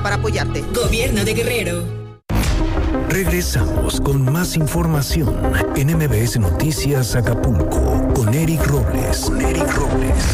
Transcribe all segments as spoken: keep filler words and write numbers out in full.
para apoyarte. Gobierno de Guerrero. Regresamos con más información en M B S Noticias Acapulco con Eric Robles. Con Eric Robles.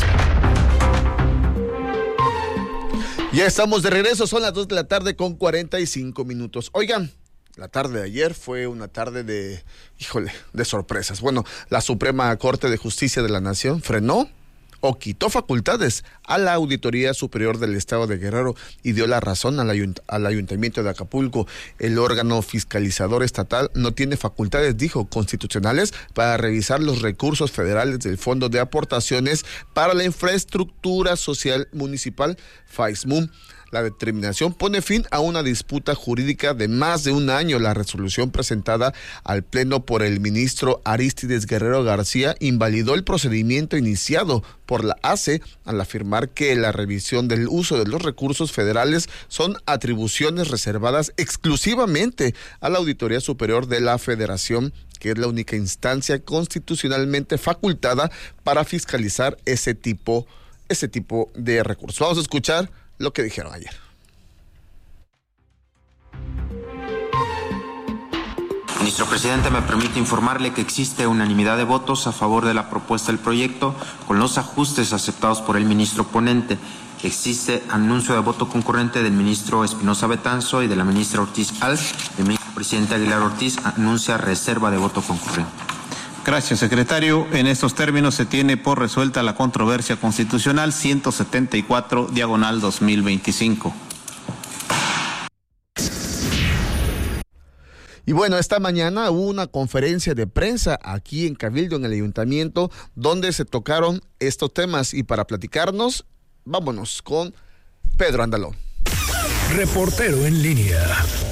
Ya estamos de regreso, son las dos de la tarde con cuarenta y cinco minutos. Oigan, la tarde de ayer fue una tarde de, híjole, de sorpresas. Bueno, la Suprema Corte de Justicia de la Nación frenó o quitó facultades a la Auditoría Superior del Estado de Guerrero y dio la razón al, ayunt- al Ayuntamiento de Acapulco. El órgano fiscalizador estatal no tiene facultades, dijo, constitucionales para revisar los recursos federales del Fondo de Aportaciones para la Infraestructura Social Municipal, FAISMUM. La determinación pone fin a una disputa jurídica de más de un año. La resolución presentada al Pleno por el ministro Arístides Guerrero García invalidó el procedimiento iniciado por la A C E al afirmar que la revisión del uso de los recursos federales son atribuciones reservadas exclusivamente a la Auditoría Superior de la Federación, que es la única instancia constitucionalmente facultada para fiscalizar ese tipo, ese tipo de recursos. Vamos a escuchar lo que dijeron ayer. Ministro Presidente, me permite informarle que existe unanimidad de votos a favor de la propuesta del proyecto con los ajustes aceptados por el ministro ponente. Existe anuncio de voto concurrente del ministro Espinosa Betanzo y de la ministra Ortiz Al. El ministro presidente Aguilar Ortiz anuncia reserva de voto concurrente. Gracias, secretario. En estos términos se tiene por resuelta la controversia constitucional ciento setenta y cuatro, diagonal dos mil veinticinco. Y bueno, esta mañana hubo una conferencia de prensa aquí en Cabildo, en el Ayuntamiento, donde se tocaron estos temas. Y para platicarnos, vámonos con Pedro Andalón. Reportero en línea.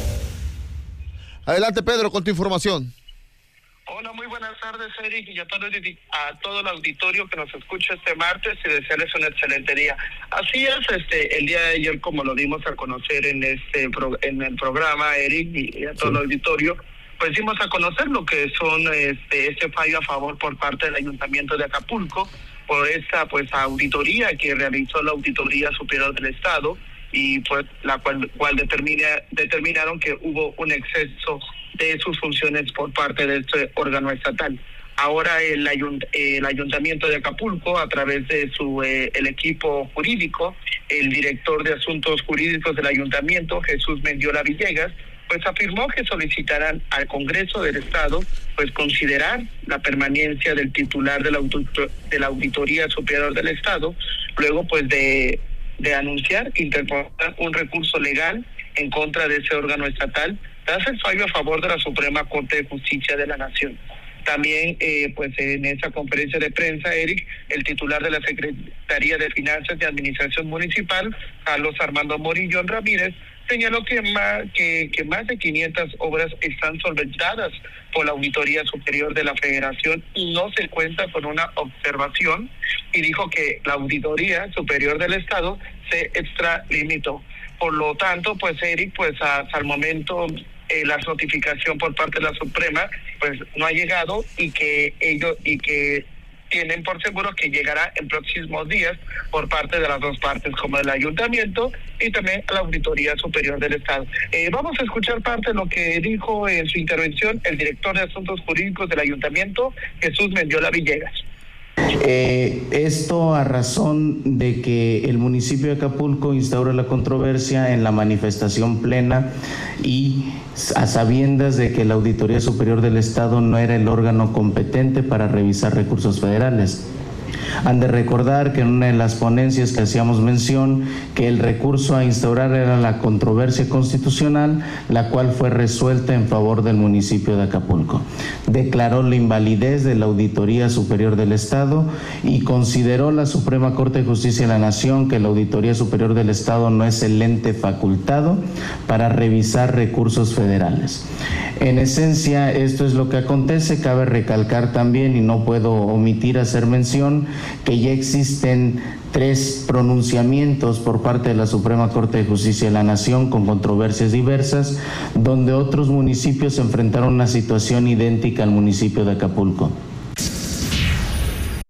Adelante, Pedro, con tu información. Hola, muy buenas tardes, Eric, y a todo, a todo el auditorio que nos escucha este martes y desearles un excelente día. Así es, este, el día de ayer, como lo dimos a conocer en este pro, en el programa, Eric, y a todo sí. el auditorio, pues dimos a conocer lo que son este ese fallo a favor por parte del Ayuntamiento de Acapulco por esta pues auditoría que realizó la Auditoría Superior del Estado y pues la cual, cual determina, determinaron que hubo un exceso de sus funciones por parte de este órgano estatal. Ahora el, ayunt- el Ayuntamiento de Acapulco, a través de su eh, el equipo jurídico, el director de Asuntos Jurídicos del Ayuntamiento, Jesús Mendiola Villegas, pues afirmó que solicitarán al Congreso del Estado pues considerar la permanencia del titular de la, audito- de la Auditoría Superior del Estado, luego pues de, de anunciar que interponer un recurso legal en contra de ese órgano estatal tras el fallo a favor de la Suprema Corte de Justicia de la Nación. También, eh, pues en esa conferencia de prensa, Eric, el titular de la Secretaría de Finanzas y Administración Municipal, Carlos Armando Morillón Ramírez, señaló que más, que, que más de quinientas obras están solventadas por la Auditoría Superior de la Federación y no se cuenta con una observación, y dijo que la Auditoría Superior del Estado se extralimitó. Por lo tanto, pues Eric, pues hasta el momento eh, la notificación por parte de la Suprema pues no ha llegado y que ellos y que tienen por seguro que llegará en próximos días por parte de las dos partes, como el Ayuntamiento y también la Auditoría Superior del Estado. Eh, vamos a escuchar parte de lo que dijo en su intervención el director de Asuntos Jurídicos del Ayuntamiento, Jesús Mendiola Villegas. Eh, esto a razón de que el municipio de Acapulco instaura la controversia en la manifestación plena y a sabiendas de que la Auditoría Superior del Estado no era el órgano competente para revisar recursos federales. Han de recordar que en una de las ponencias que hacíamos mención que el recurso a instaurar era la controversia constitucional, la cual fue resuelta en favor del municipio de Acapulco. Declaró la invalidez de la Auditoría Superior del Estado y consideró la Suprema Corte de Justicia de la Nación que la Auditoría Superior del Estado no es el ente facultado para revisar recursos federales. En esencia, esto es lo que acontece. Cabe recalcar también, y no puedo omitir hacer mención, que ya existen tres pronunciamientos por parte de la Suprema Corte de Justicia de la Nación con controversias diversas, donde otros municipios se enfrentaron a una situación idéntica al municipio de Acapulco.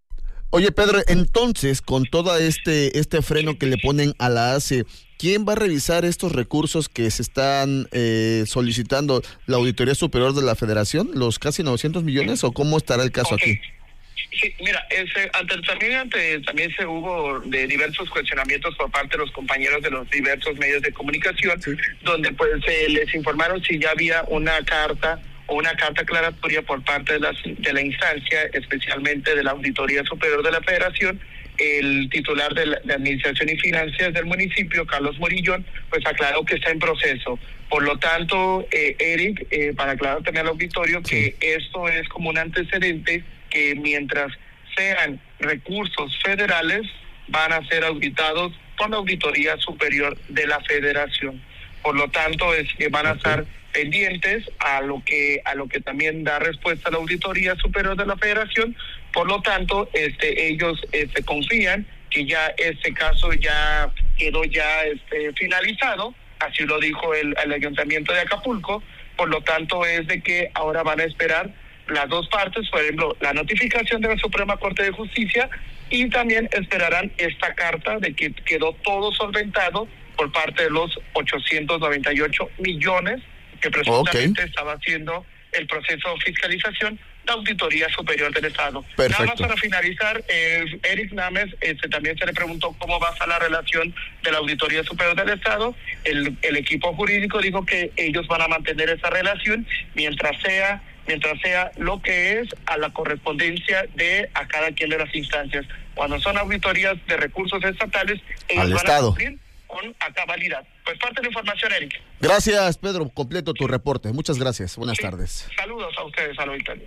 Oye, Pedro, entonces, con todo este, este freno que le ponen a la A C E, ¿quién va a revisar estos recursos que se están eh, solicitando la Auditoría Superior de la Federación, los casi novecientos millones, o cómo estará el caso okay. aquí? Sí, mira, ese, ante el también, ante, también se hubo de diversos cuestionamientos por parte de los compañeros de los diversos medios de comunicación, sí. donde pues se les informaron si ya había una carta o una carta aclaratoria por parte de la, de la instancia, especialmente de la Auditoría Superior de la Federación. El titular de, la, de Administración y Finanzas del municipio, Carlos Morillón, pues aclaró que está en proceso. Por lo tanto, eh, Eric, eh, para aclarar también al auditorio, que esto es como un antecedente que mientras sean recursos federales, van a ser auditados por la Auditoría Superior de la Federación. Por lo tanto, es que van a estar pendientes a lo que a lo que también da respuesta la Auditoría Superior de la Federación. Por lo tanto, este ellos este confían que ya este caso ya quedó ya este finalizado, así lo dijo el, el Ayuntamiento de Acapulco. Por lo tanto, es de que ahora van a esperar las dos partes, por ejemplo, la notificación de la Suprema Corte de Justicia, y también esperarán esta carta de que quedó todo solventado por parte de los ochocientos noventa y ocho millones que presuntamente okay. estaba haciendo el proceso de fiscalización de Auditoría Superior del Estado. Perfecto. Nada más para finalizar, eh, Eric Names, este, también se le preguntó cómo va a estar la relación de la Auditoría Superior del Estado. El, el equipo jurídico dijo que ellos van a mantener esa relación mientras sea mientras sea lo que es a la correspondencia de a cada quien de las instancias. Cuando son auditorías de recursos estatales, ellos al van Estado. a cumplir con a cabalidad. Pues parte de la información, Eric. Gracias, Pedro. Completo tu reporte. Muchas gracias. Buenas sí. tardes. Saludos a ustedes, al auditorio.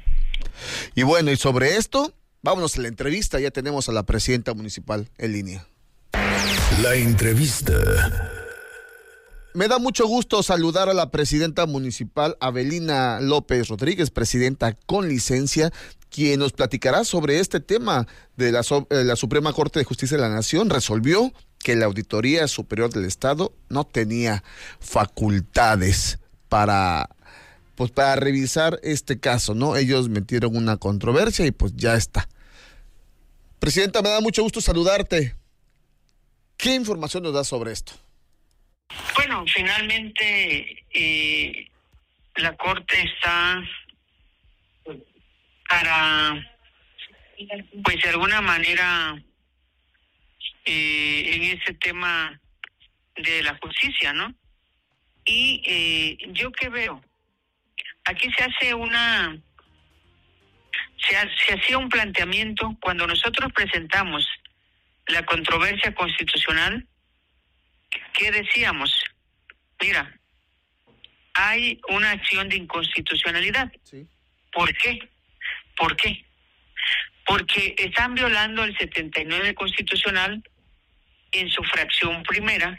Y bueno, y sobre esto, vámonos a la entrevista. Ya tenemos a la presidenta municipal en línea. La entrevista. Me da mucho gusto saludar a la presidenta municipal, Avelina López Rodríguez, presidenta con licencia, quien nos platicará sobre este tema de la, la Suprema Corte de Justicia de la Nación. Resolvió que la Auditoría Superior del Estado no tenía facultades para, pues, para revisar este caso, ¿no? Ellos metieron una controversia y pues ya está. Presidenta, me da mucho gusto saludarte. ¿Qué información nos da sobre esto? Bueno, finalmente eh, la Corte está para, pues de alguna manera, eh, en ese tema de la justicia, ¿no? Y eh, yo qué veo, aquí se hace una, se, ha, se hacía un planteamiento cuando nosotros presentamos la controversia constitucional. ¿Qué decíamos? Mira, hay una acción de inconstitucionalidad. Sí. ¿Por qué? ¿Por qué? Porque están violando el setenta y nueve constitucional en su fracción primera,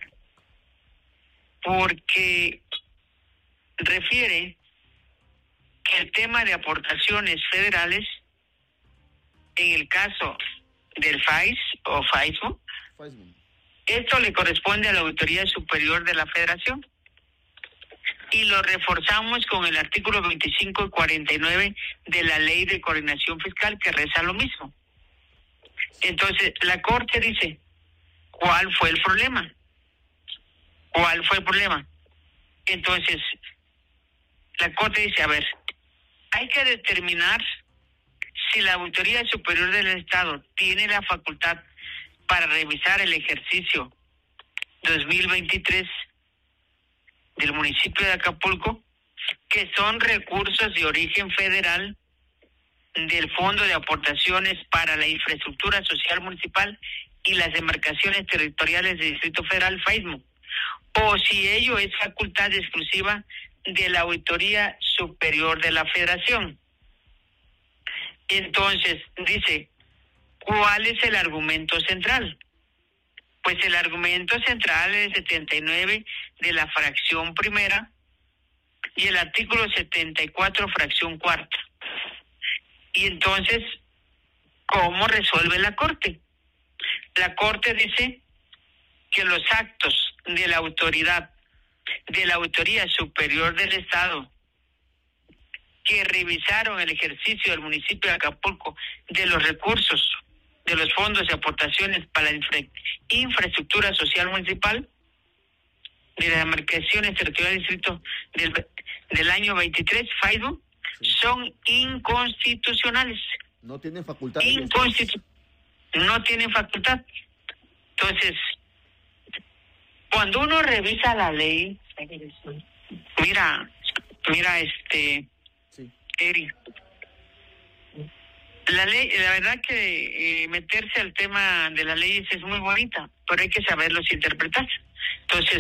porque refiere que el tema de aportaciones federales, en el caso del F A I S o FAISMO, esto le corresponde a la Auditoría Superior de la Federación. Y lo reforzamos con el artículo veinticinco y cuarenta y nueve de la Ley de Coordinación Fiscal, que reza lo mismo. Entonces, la Corte dice, ¿cuál fue el problema? ¿Cuál fue el problema? Entonces, la Corte dice, a ver, hay que determinar si la Auditoría Superior del Estado tiene la facultad para revisar el ejercicio dos mil veintitrés del municipio de Acapulco, que son recursos de origen federal del Fondo de Aportaciones para la Infraestructura Social Municipal y las demarcaciones territoriales del Distrito Federal, FAISMO, o si ello es facultad exclusiva de la Auditoría Superior de la Federación. Entonces, dice, ¿cuál es el argumento central? Pues el argumento central es el setenta y nueve de la fracción primera y el artículo setenta y cuatro fracción cuarta. Y entonces, ¿cómo resuelve la Corte? La Corte dice que los actos de la autoridad, de la Auditoría Superior del Estado, que revisaron el ejercicio del municipio de Acapulco de los recursos de los fondos de aportaciones para la infra, infraestructura social municipal de las demarcaciones territoriales del distrito del, del año veintitrés, FAISMO, sí. son inconstitucionales. No tienen facultad. Inconstitu- no tienen facultad. Entonces, cuando uno revisa la ley, mira, mira este, sí. Eric, la ley, la verdad que eh, meterse al tema de las leyes es muy bonita, pero hay que saberlos interpretar. Entonces,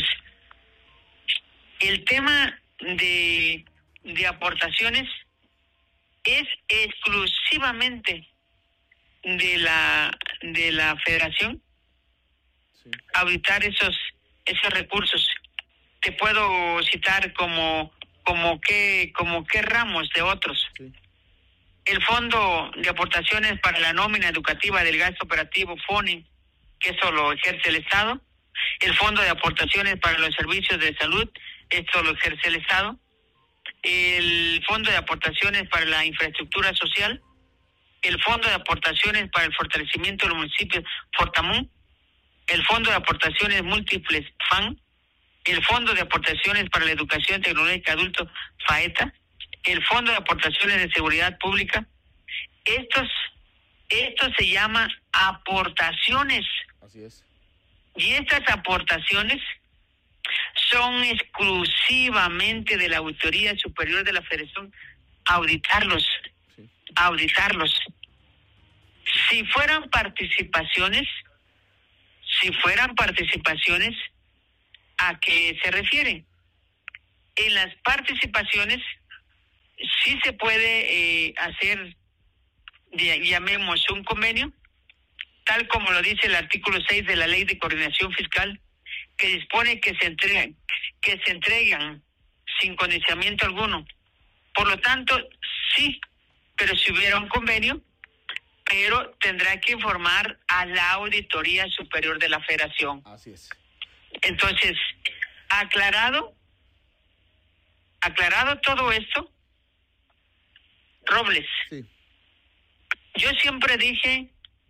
el tema de, de aportaciones es exclusivamente de la de la Federación, sí. auditar esos esos recursos. Te puedo citar como como qué como qué ramos de otros. Sí. El Fondo de Aportaciones para la Nómina Educativa del Gasto Operativo FONE, que eso lo ejerce el Estado. El Fondo de Aportaciones para los Servicios de Salud, esto lo ejerce el Estado. El Fondo de Aportaciones para la Infraestructura Social, el Fondo de Aportaciones para el Fortalecimiento de los Municipios, FORTAMUN, el Fondo de Aportaciones Múltiples, FAN, el Fondo de Aportaciones para la Educación Tecnológica Adulto, FAETA, el Fondo de Aportaciones de Seguridad Pública. Estos, esto se llama aportaciones. Así es. Y estas aportaciones son exclusivamente de la Auditoría Superior de la Federación, auditarlos, sí. auditarlos. Si fueran participaciones, si fueran participaciones, ¿a qué se refiere? En las participaciones sí se puede eh, hacer, llamemos un convenio, tal como lo dice el artículo seis de la Ley de Coordinación Fiscal, que dispone que se entregan, que se entregan sin condicionamiento alguno. Por lo tanto, sí, pero si hubiera un convenio, pero tendrá que informar a la Auditoría Superior de la Federación. Así es. Entonces, aclarado, aclarado todo esto, Robles, sí. yo siempre dije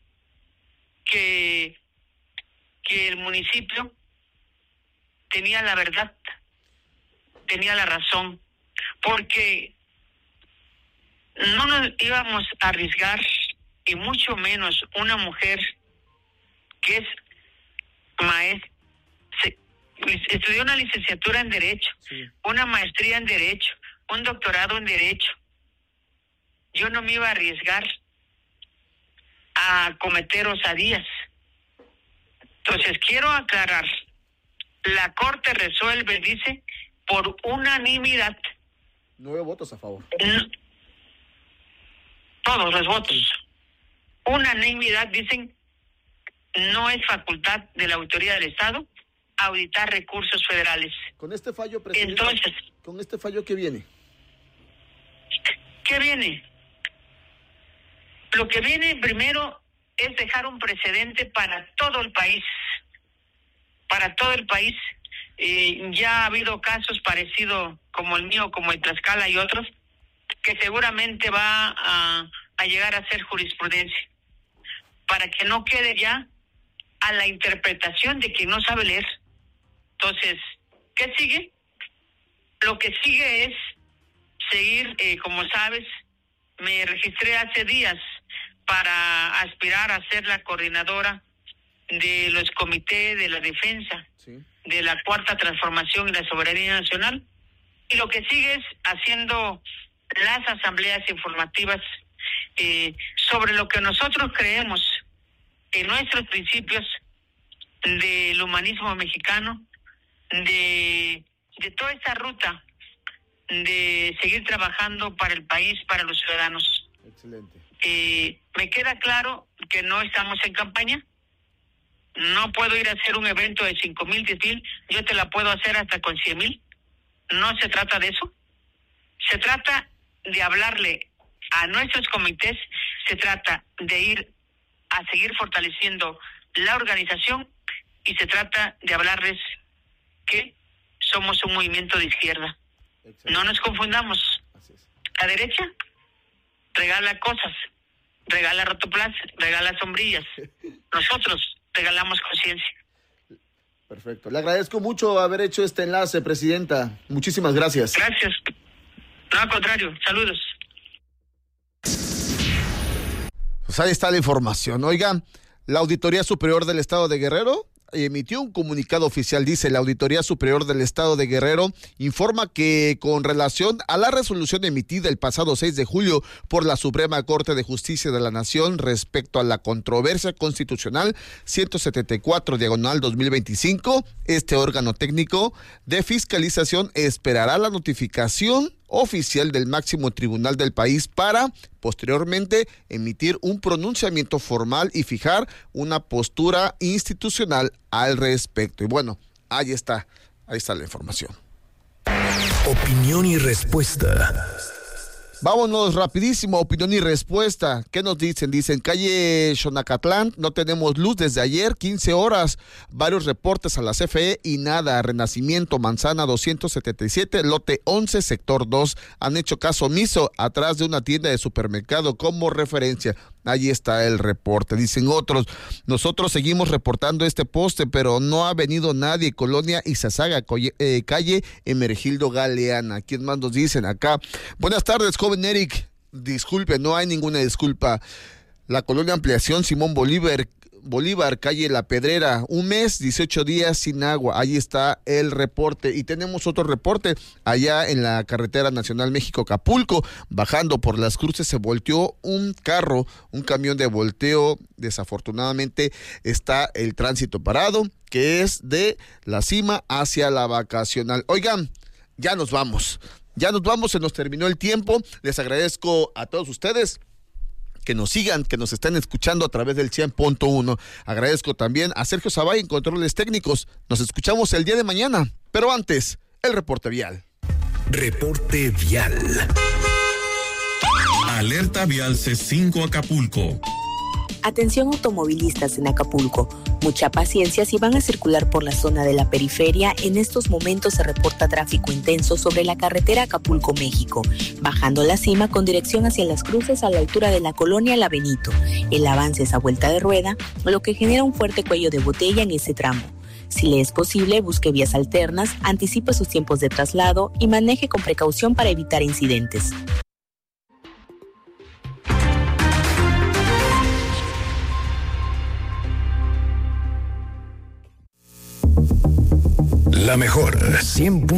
que, que el municipio tenía la verdad, tenía la razón, porque no nos íbamos a arriesgar, y mucho menos una mujer que es maestra, estudió una licenciatura en Derecho, sí. una maestría en Derecho, un doctorado en Derecho. Yo no me iba a arriesgar a cometer osadías. Entonces, quiero aclarar, la Corte resuelve, dice, por unanimidad. Nueve votos a favor. Todos los votos. Sí. Unanimidad, dicen, no es facultad de la autoridad del Estado auditar recursos federales. Con este fallo, presidente, entonces, ¿con este fallo qué viene? ¿Qué viene? Lo que viene primero es dejar un precedente para todo el país, para todo el país. Eh, ya ha habido casos parecidos como el mío, como el Tlaxcala y otros, que seguramente va a, a llegar a ser jurisprudencia, para que no quede ya a la interpretación de quien no sabe leer. Entonces, ¿qué sigue? Lo que sigue es seguir, eh, como sabes, me registré hace días para aspirar a ser la coordinadora de los comités de la defensa, sí. de la Cuarta Transformación y la Soberanía Nacional. Y lo que sigue es haciendo las asambleas informativas eh, sobre lo que nosotros creemos en nuestros principios del humanismo mexicano, de, de toda esta ruta de seguir trabajando para el país, para los ciudadanos. Excelente. Eh, me queda claro que no estamos en campaña. No puedo ir a hacer un evento de cinco mil, diez mil. Yo te la puedo hacer hasta con cien mil. No se trata de eso. Se trata de hablarle a nuestros comités. Se trata de ir a seguir fortaleciendo la organización y se trata de hablarles que somos un movimiento de izquierda. Excelente. No nos confundamos. Así es. La derecha regala cosas, regala Rotoplas, regala sombrillas. Nosotros regalamos conciencia. Perfecto. Le agradezco mucho haber hecho este enlace, presidenta. Muchísimas gracias. Gracias. No, al contrario. Saludos. Pues ahí está la información. Oigan, la Auditoría Superior del Estado de Guerrero emitió un comunicado oficial. Dice: la Auditoría Superior del Estado de Guerrero informa que con relación a la resolución emitida el pasado seis de julio por la Suprema Corte de Justicia de la Nación respecto a la controversia constitucional ciento setenta y cuatro diagonal dos mil veinticinco, este órgano técnico de fiscalización esperará la notificación oficial del máximo tribunal del país para posteriormente emitir un pronunciamiento formal y fijar una postura institucional al respecto. Y bueno, ahí está, ahí está la información. Opinión y respuesta. Vámonos rapidísimo, opinión y respuesta. ¿Qué nos dicen? Dicen, calle Xonacatlán, no tenemos luz desde ayer, quince horas. Varios reportes a la C F E y nada. Renacimiento, Manzana doscientos setenta y siete, lote once, sector dos. Han hecho caso omiso atrás de una tienda de supermercado como referencia. Ahí está el reporte. Dicen otros, nosotros seguimos reportando este poste, pero no ha venido nadie. Colonia Izazaga, eh, calle Emergildo Galeana. ¿Quién más nos dicen acá? Buenas tardes, joven Eric. Disculpe, no hay ninguna disculpa. La colonia Ampliación, Simón Bolívar, Bolívar, calle La Pedrera, un mes, dieciocho días sin agua. Ahí está el reporte. Y tenemos otro reporte allá en la carretera nacional México-Acapulco. Bajando por Las Cruces se volteó un carro, un camión de volteo. Desafortunadamente está el tránsito parado, que es de La Cima hacia la Vacacional. Oigan, ya nos vamos. Ya nos vamos, se nos terminó el tiempo. Les agradezco a todos ustedes que nos sigan, que nos estén escuchando a través del cien punto uno. Agradezco también a Sergio Zabay en controles técnicos. Nos escuchamos el día de mañana, pero antes, el reporte vial. Reporte vial. Alerta vial C cinco Acapulco. Atención automovilistas en Acapulco. Mucha paciencia si van a circular por la zona de la periferia. En estos momentos se reporta tráfico intenso sobre la carretera Acapulco-México, bajando La Cima con dirección hacia Las Cruces a la altura de la colonia La Benito. El avance es a vuelta de rueda, lo que genera un fuerte cuello de botella en ese tramo. Si le es posible, busque vías alternas, anticipe sus tiempos de traslado y maneje con precaución para evitar incidentes. La mejor cien